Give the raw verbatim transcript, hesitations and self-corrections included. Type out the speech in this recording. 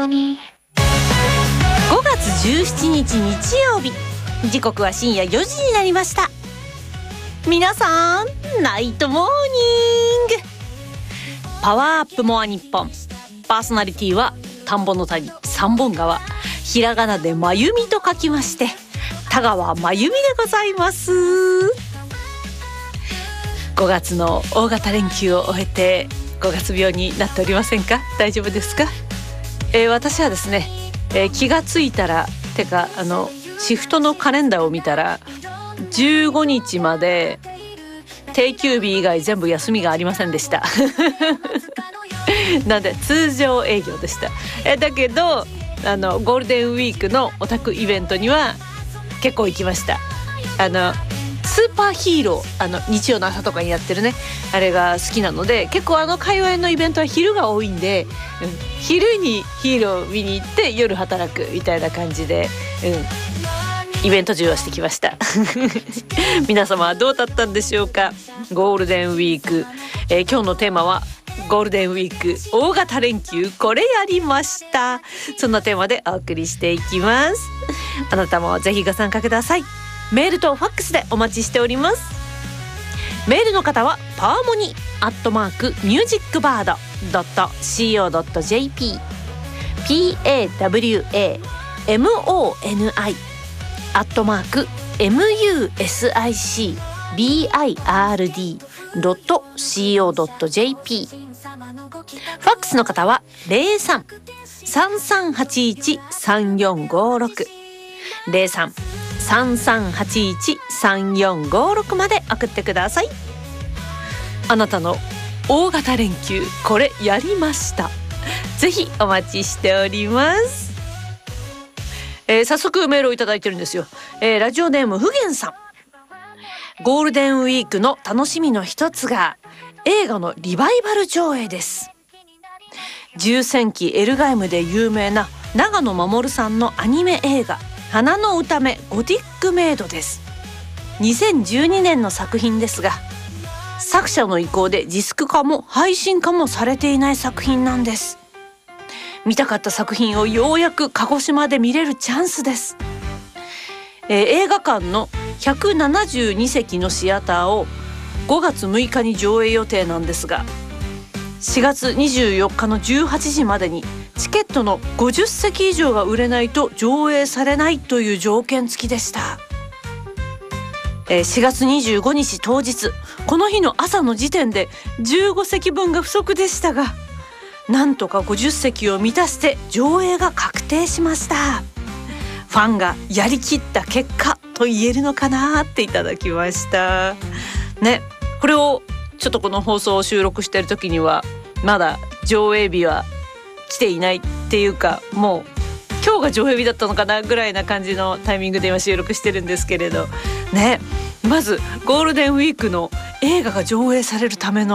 ごがつじゅうしちにち日曜日、時刻は深夜よじになりました。皆さんナイトモーニング。パワーアップモア日本、パーソナリティは田んぼの谷三本川、ひらがなでまゆみと書きまして田川まゆみでございます。ごがつの大型連休を終えてごがつ病になっておりませんか？大丈夫ですか？えー、私はですね、えー、気がついたらてかあのシフトのカレンダーを見たらじゅうごにちまで定休日以外全部休みがありませんでしたなんで通常営業でした。えー、だけどあのゴールデンウィークのオタクイベントには結構行きました。あのスーパーヒーロー、あの日曜の朝とかにやってるね、あれが好きなので、結構あの界隈のイベントは昼が多いんで、うん、昼にヒーロー見に行って夜働くみたいな感じで、うん、イベント中はしてきました皆様はどうだったんでしょうか？ゴールデンウィーク、えー、今日のテーマはゴールデンウィーク大型連休これやりました。そんなテーマでお送りしていきます。あなたもぜひご参加ください。メールとファックスでお待ちしております。メールの方はパワモニアットマークミュージックバードドット シーオードットジェーピー パワモニアットマーク ミュージックバードドット シーオードットジェーピー ファックスの方はゼロさん さんさんはちいち さんよんごろく ゼロさん さんさんはちいち さんよんごろくまで送ってください。あなたの大型連休これやりました。ぜひお待ちしております。えー、早速メールをいただいてるんですよ。えー、ラジオネームふげんさん。ゴールデンウィークの楽しみの一つが映画のリバイバル上映です。重戦記エルガイムで有名な長野守さんのアニメ映画花の歌目ゴティックメイドです。にせんじゅうにねんの作品ですが、作者の意向でディスク化も配信化もされていない作品なんです。見たかった作品をようやく鹿児島で見れるチャンスです。えー、映画館のひゃくななじゅうにせきのシアターをごがつむいかに上映予定なんですが、しがつにじゅうよっかのじゅうはちじまでにチケットのごじゅっせき以上が売れないと上映されないという条件付きでした。えー、しがつにじゅうごにち当日、この日の朝の時点でじゅうごせきぶんが不足でしたが、なんとかごじゅっせきを満たして上映が確定しました。ファンがやりきった結果と言えるのかなっていただきましたね。これをちょっとこの放送を収録している時にはまだ上映日は来ていないっていうか、もう今日が上映日だったのかなぐらいな感じのタイミングで今収録してるんですけれどね。まずゴールデンウィークの映画が上映されるための